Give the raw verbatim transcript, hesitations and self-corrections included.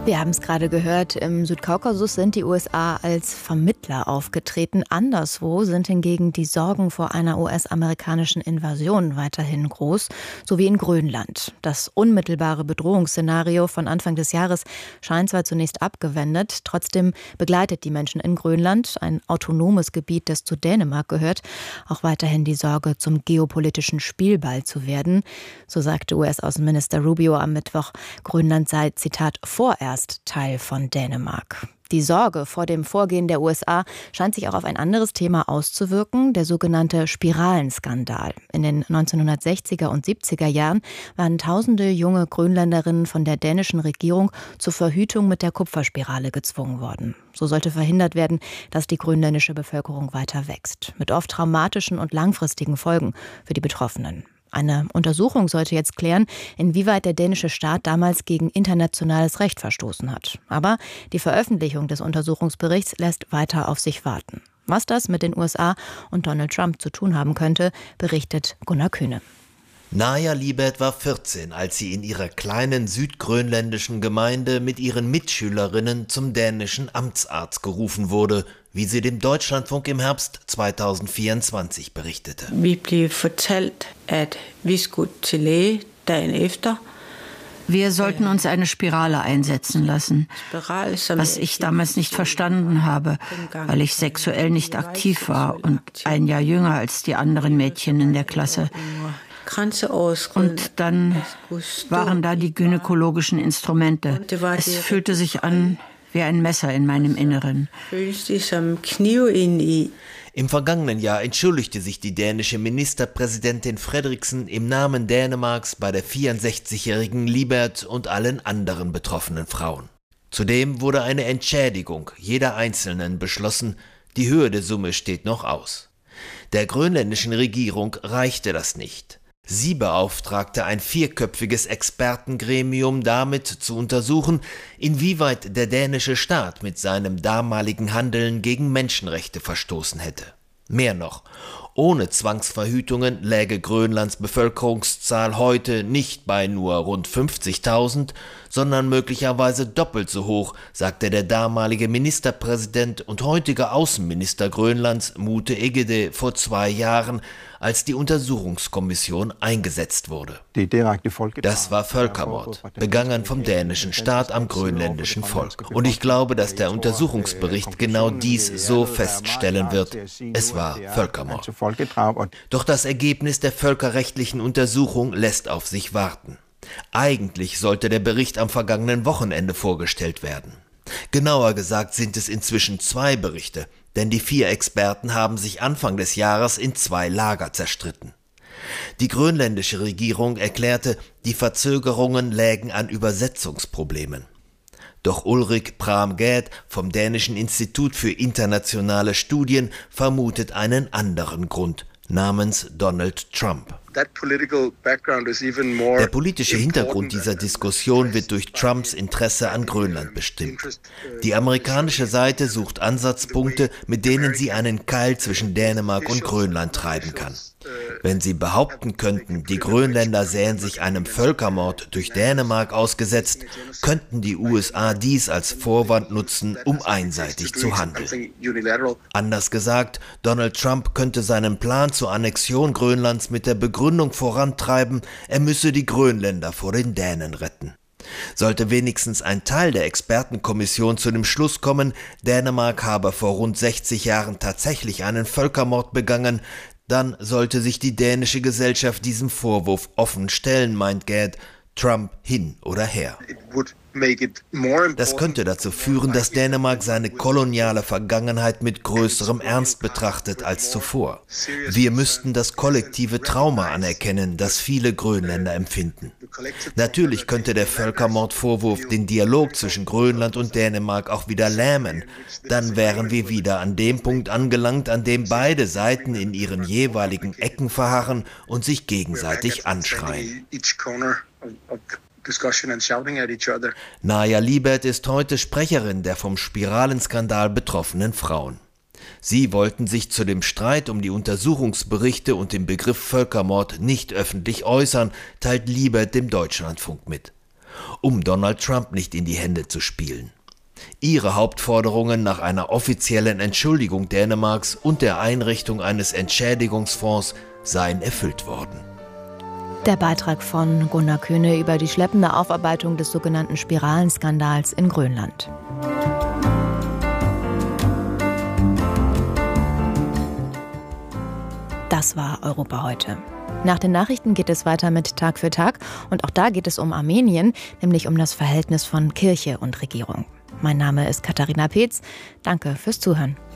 Wir haben es gerade gehört, im Südkaukasus sind die U S A als Vermittler aufgetreten. Anderswo sind hingegen die Sorgen vor einer U S-amerikanischen Invasion weiterhin groß, so wie in Grönland. Das unmittelbare Bedrohungsszenario von Anfang des Jahres scheint zwar zunächst abgewendet, trotzdem begleitet die Menschen in Grönland, ein autonomes Gebiet, das zu Dänemark gehört, auch weiterhin die Sorge, zum geopolitischen Spielball zu werden. So sagte U S-Außenminister Rubio am Mittwoch, Grönland sei, Zitat, vorerst Teil von Dänemark. Die Sorge vor dem Vorgehen der U S A scheint sich auch auf ein anderes Thema auszuwirken, der sogenannte Spiralenskandal. In den neunzehnhundertsechziger und siebziger Jahren waren tausende junge Grönländerinnen von der dänischen Regierung zur Verhütung mit der Kupferspirale gezwungen worden. So sollte verhindert werden, dass die grönländische Bevölkerung weiter wächst, mit oft traumatischen und langfristigen Folgen für die Betroffenen. Eine Untersuchung sollte jetzt klären, inwieweit der dänische Staat damals gegen internationales Recht verstoßen hat. Aber die Veröffentlichung des Untersuchungsberichts lässt weiter auf sich warten. Was das mit den U S A und Donald Trump zu tun haben könnte, berichtet Gunnar Kühne. Naja Libert war vierzehn, als sie in ihrer kleinen südgrönländischen Gemeinde mit ihren Mitschülerinnen zum dänischen Amtsarzt gerufen wurde, wie sie dem Deutschlandfunk im Herbst zweitausendvierundzwanzig berichtete. Wir blev fortalt, at vi skulle til læge dagen efter. Wir sollten uns eine Spirale einsetzen lassen, was ich damals nicht verstanden habe, weil ich sexuell nicht aktiv war und ein Jahr jünger als die anderen Mädchen in der Klasse. Und dann waren da die gynäkologischen Instrumente. Es fühlte sich an wie ein Messer in meinem Inneren. Im vergangenen Jahr entschuldigte sich die dänische Ministerpräsidentin Frederiksen im Namen Dänemarks bei der vierundsechzigjährigen Libert und allen anderen betroffenen Frauen. Zudem wurde eine Entschädigung jeder Einzelnen beschlossen. Die Höhe der Summe steht noch aus. Der grönländischen Regierung reichte das nicht. Sie beauftragte ein vierköpfiges Expertengremium damit zu untersuchen, inwieweit der dänische Staat mit seinem damaligen Handeln gegen Menschenrechte verstoßen hätte. Mehr noch, ohne Zwangsverhütungen läge Grönlands Bevölkerungszahl heute nicht bei nur rund fünfzigtausend, sondern möglicherweise doppelt so hoch, sagte der damalige Ministerpräsident und heutige Außenminister Grönlands Mute Egede vor zwei Jahren, als die Untersuchungskommission eingesetzt wurde. Das war Völkermord, begangen vom dänischen Staat am grönländischen Volk. Und ich glaube, dass der Untersuchungsbericht genau dies so feststellen wird. Es war Völkermord. Doch das Ergebnis der völkerrechtlichen Untersuchung lässt auf sich warten. Eigentlich sollte der Bericht am vergangenen Wochenende vorgestellt werden. Genauer gesagt sind es inzwischen zwei Berichte, denn die vier Experten haben sich Anfang des Jahres in zwei Lager zerstritten. Die grönländische Regierung erklärte, die Verzögerungen lägen an Übersetzungsproblemen. Doch Ulrik Pram-Gad vom dänischen Institut für internationale Studien vermutet einen anderen Grund, namens Donald Trump. Der politische Hintergrund dieser Diskussion wird durch Trumps Interesse an Grönland bestimmt. Die amerikanische Seite sucht Ansatzpunkte, mit denen sie einen Keil zwischen Dänemark und Grönland treiben kann. Wenn sie behaupten könnten, die Grönländer sähen sich einem Völkermord durch Dänemark ausgesetzt, könnten die U S A dies als Vorwand nutzen, um einseitig zu handeln. Anders gesagt, Donald Trump könnte seinen Plan zur Annexion Grönlands mit der Begründung vorantreiben, er müsse die Grönländer vor den Dänen retten. Sollte wenigstens ein Teil der Expertenkommission zu dem Schluss kommen, Dänemark habe vor rund sechzig Jahren tatsächlich einen Völkermord begangen, dann sollte sich die dänische Gesellschaft diesem Vorwurf offen stellen, meint Gad, Trump hin oder her. Das könnte dazu führen, dass Dänemark seine koloniale Vergangenheit mit größerem Ernst betrachtet als zuvor. Wir müssten das kollektive Trauma anerkennen, das viele Grönländer empfinden. Natürlich könnte der Völkermordvorwurf den Dialog zwischen Grönland und Dänemark auch wieder lähmen. Dann wären wir wieder an dem Punkt angelangt, an dem beide Seiten in ihren jeweiligen Ecken verharren und sich gegenseitig anschreien. Naja Libert ist heute Sprecherin der vom Spiralenskandal betroffenen Frauen. Sie wollten sich zu dem Streit um die Untersuchungsberichte und den Begriff Völkermord nicht öffentlich äußern, teilt Libert dem Deutschlandfunk mit. um Donald Trump nicht in die Hände zu spielen. Ihre Hauptforderungen nach einer offiziellen Entschuldigung Dänemarks und der Einrichtung eines Entschädigungsfonds seien erfüllt worden. Der Beitrag von Gunnar Kühne über die schleppende Aufarbeitung des sogenannten Spiralenskandals in Grönland. Das war Europa heute. Nach den Nachrichten geht es weiter mit Tag für Tag und auch da geht es um Armenien, nämlich um das Verhältnis von Kirche und Regierung. Mein Name ist Katharina Peetz. Danke fürs Zuhören.